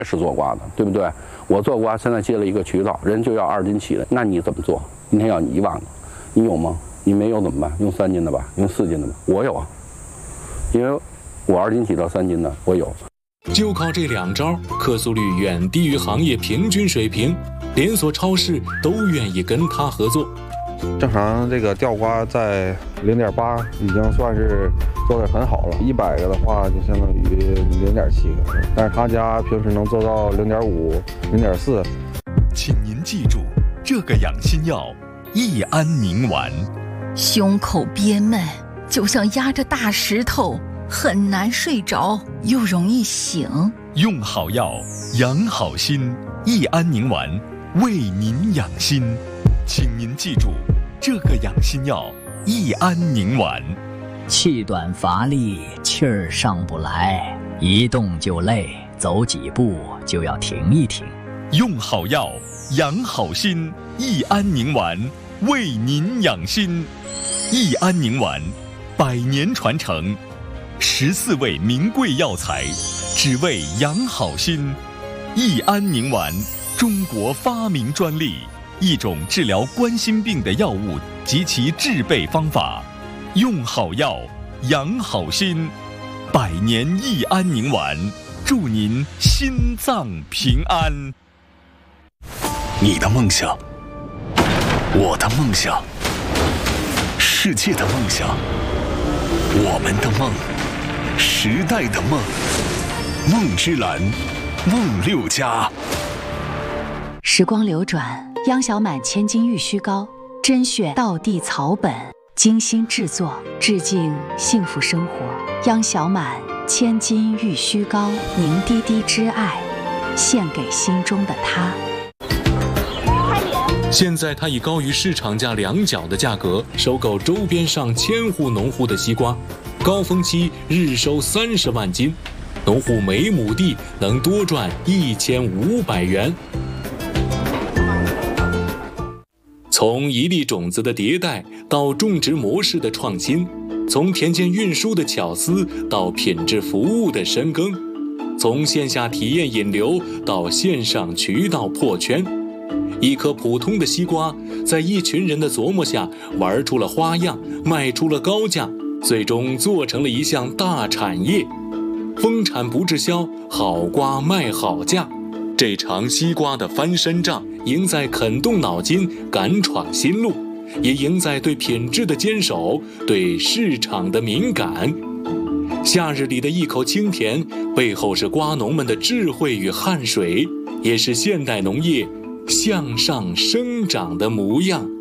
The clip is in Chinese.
是做瓜的，对不对？我做瓜现在接了一个渠道，人就要2斤起的，那你怎么做？今天要你1万个，你有吗？你没有怎么办？用3斤的吧，用4斤的吧。我有啊，因为我2斤起到3斤的，我有。 就靠这2招，客诉率远低于行业平均水平，连锁超市都愿意跟他合作。 正常这个吊瓜在0.8已经算是做得很好了，100个的话就相当于0.7个，但是他家平时能做到0.5、0.4。 请您记住，这个养心药益安宁丸。 胸口憋闷，就像压着大石头，很难睡着，又容易醒。 用好药，养好心，益安宁丸为您养心。请您记住，这个养心药益安宁丸。 气短乏力，气儿上不来，一动就累，走几步就要停一停。 用好药，养好心，益安宁丸为您养心。益安宁丸100年传承，14味名贵药材，只为养好心。益安宁丸，中国发明专利，一种治疗冠心病的药物及其制备方法。用好药，养好心，100年益安宁丸，祝您心脏平安。 你的梦想，我的梦想，世界的梦想，我们的梦，时代的梦，梦之蓝，梦6家。 时光流转，央小满千金玉虚膏，甄选道地草本，精心制作，致敬幸福生活。央小满千金玉虚膏，凝滴滴之爱，献给心中的他。 现在他以高于市场价2角的价格收购周边上1000户农户的西瓜，高峰期日收30万斤，农户每亩地能多赚1500元。从一粒种子的迭代到种植模式的创新，从田间运输的巧思到品质服务的深耕，从线下体验引流到线上渠道破圈，一颗普通的西瓜在一群人的琢磨下玩出了花样，卖出了高价，最终做成了一项大产业。丰产不滞销，好瓜卖好价。这场西瓜的翻身仗，赢在肯动脑筋，敢闯新路，也赢在对品质的坚守，对市场的敏感。夏日里的一口清甜，背后是瓜农们的智慧与汗水，也是现代农业向上生长的模样。